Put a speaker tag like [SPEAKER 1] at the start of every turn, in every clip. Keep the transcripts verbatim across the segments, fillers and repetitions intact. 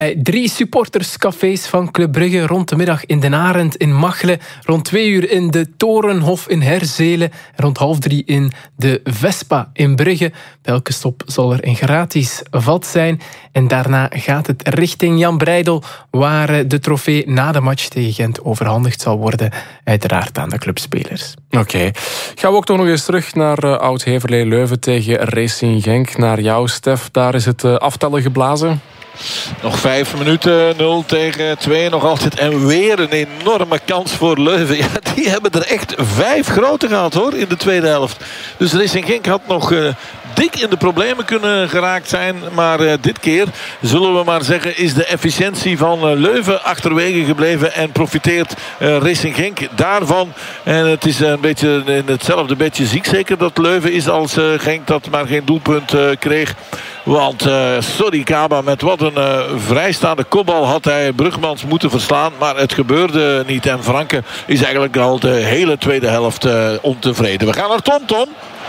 [SPEAKER 1] Drie supporterscafés van Club Brugge rond de middag in Den Arend in Machelen, rond twee uur in de Torenhof in Herzelen en rond half drie in de Vespa in Brugge. Bij elke stop zal er een gratis vat zijn en daarna gaat het richting Jan Breidel, waar de trofee na de match tegen Gent overhandigd zal worden, uiteraard aan de clubspelers.
[SPEAKER 2] Oké. Okay. Gaan we ook toch nog eens terug naar uh, Oud-Heverlee Leuven tegen Racing Genk, naar jou, Stef. Daar is het uh, aftellen geblazen.
[SPEAKER 3] Nog vijf minuten, nul tegen twee nog altijd. En weer een enorme kans voor Leuven. Ja, die hebben er echt vijf grote gehad hoor, in de tweede helft. Dus Racing Genk had nog uh, dik in de problemen kunnen geraakt zijn. Maar uh, dit keer, zullen we maar zeggen, is de efficiëntie van uh, Leuven achterwege gebleven. En profiteert uh, Racing Genk daarvan. En het is een beetje in hetzelfde bedje ziek zeker dat Leuven is als uh, Genk dat maar geen doelpunt uh, kreeg. Want uh, sorry Kaba, met wat een uh, vrijstaande kopbal had hij Brugmans moeten verslaan. Maar het gebeurde niet. En Franke is eigenlijk al de hele tweede helft uh, ontevreden. We gaan naar Tom Tom.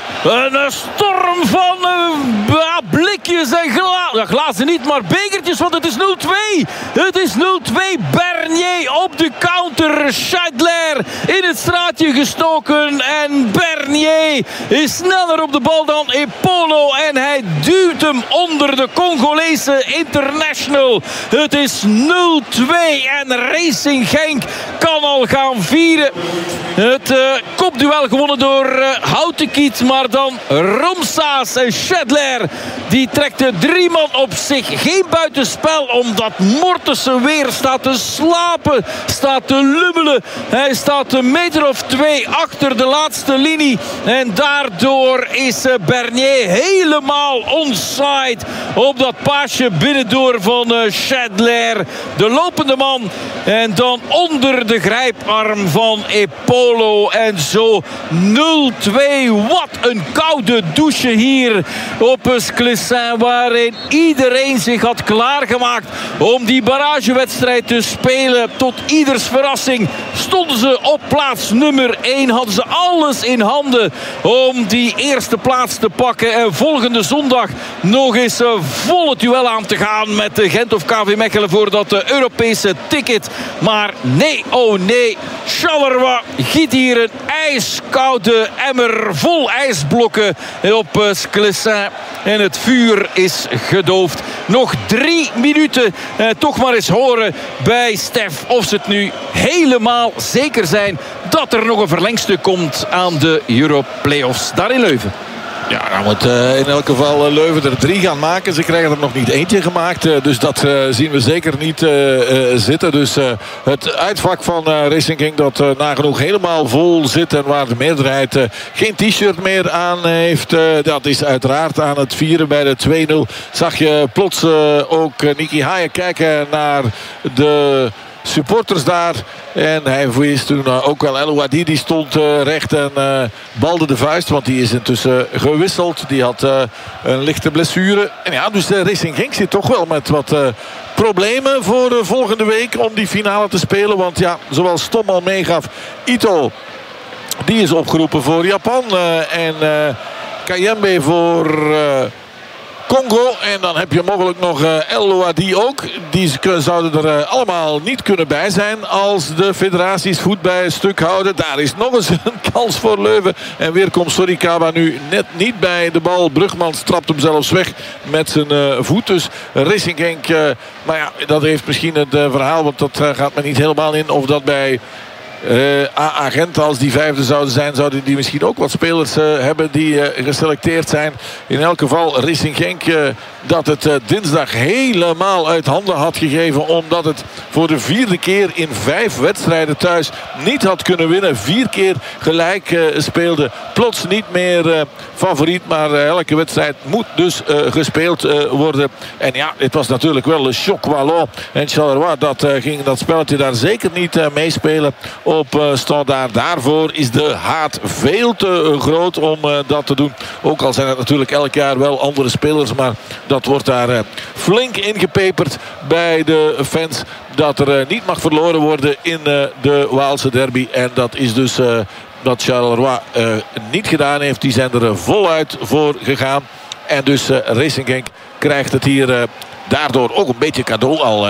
[SPEAKER 4] Een storm van uh, blikjes en glazen. Ja, glazen niet, maar bekertjes, want het is nul twee. Het is nul twee. Bernier op de counter. Scheidler in het straatje gestoken. En Bernier is sneller op de bal dan Epolo. En hij duwt hem onder de Congolese international. Het is nul twee. En Racing Genk kan al gaan vieren. Het uh, kopduel gewonnen door uh, Houtekiet. Maar dan Romsaas en Scheidler. Die trekt de drie man op zich. Geen buitenspel, omdat Mortensen weer staat te slapen. Staat te lummelen. Hij staat een meter of twee achter de laatste linie. En daardoor is Bernier helemaal onside. Op dat paasje binnendoor van Scheidler. De lopende man. En dan onder de grijparm van Epolo. En zo nul twee. Wat een koude douche hier op Sclessin, waarin iedereen zich had klaargemaakt om die barragewedstrijd te spelen. Tot ieders verrassing stonden ze op plaats nummer één. Hadden ze alles in handen om die eerste plaats te pakken. En volgende zondag nog eens een volle duel aan te gaan met Gent of K V Mechelen voor dat Europese ticket. Maar nee, oh nee, Charleroi giet hier een ijskoude emmer vol ijsblokken op Sclessin. En het vuur is gedoofd. Nog drie minuten. Eh, toch maar eens horen bij Stef of ze het nu helemaal zeker zijn dat er nog een verlengstuk komt aan de Euro Playoffs daar in Leuven.
[SPEAKER 3] Ja, nou moet uh, in elk geval uh, Leuven er drie gaan maken. Ze krijgen er nog niet eentje gemaakt. Uh, dus dat uh, zien we zeker niet uh, uh, zitten. Dus uh, het uitvak van uh, Racing Genk dat uh, nagenoeg helemaal vol zit. En waar de meerderheid uh, geen t-shirt meer aan heeft. Uh, dat is uiteraard aan het vieren bij de twee nul. Zag je plots uh, ook uh, Nicky Haaien kijken naar de supporters daar. En hij wist toen uh, ook wel El Ouadi, die stond uh, recht en uh, balde de vuist. Want die is intussen gewisseld. Die had uh, een lichte blessure. En ja, dus de Racing Genk zit toch wel met wat uh, problemen voor uh, volgende week om die finale te spelen. Want ja, zoals Tom al meegaf, Ito, die is opgeroepen voor Japan. Uh, en uh, Kayembe voor Uh, Congo. En dan heb je mogelijk nog uh, El Ouadi ook. Die zouden er uh, allemaal niet kunnen bij zijn als de federaties voet bij stuk houden. Daar is nog eens een kans voor Leuven. En weer komt Sorikaba nu net niet bij de bal. Brugmans trapt hem zelfs weg met zijn uh, voet. Dus Racing Genk, uh, maar ja, dat heeft misschien het uh, verhaal. Want dat uh, gaat me niet helemaal in of dat bij Uh, A A Gent, als die vijfde zouden zijn, zouden die misschien ook wat spelers uh, hebben die uh, geselecteerd zijn. In elk geval Racing Genk uh, dat het uh, dinsdag helemaal uit handen had gegeven, omdat het voor de vierde keer in vijf wedstrijden thuis niet had kunnen winnen. Vier keer gelijk uh, speelde. Plots niet meer uh, favoriet, maar uh, elke wedstrijd moet dus uh, gespeeld uh, worden. En ja, het was natuurlijk wel een shock Wallon. En Charleroi, dat uh, ging dat spelletje daar zeker niet uh, meespelen op uh, Standaard. Daarvoor is de haat veel te uh, groot om uh, dat te doen. Ook al zijn het natuurlijk elk jaar wel andere spelers, maar dat wordt daar uh, flink ingepeperd bij de fans. Dat er uh, niet mag verloren worden in uh, de Waalse derby. En dat is dus uh, dat Charleroi uh, niet gedaan heeft. Die zijn er uh, voluit voor gegaan. En dus uh, Racing Genk krijgt het hier uh, daardoor ook een beetje cadeau al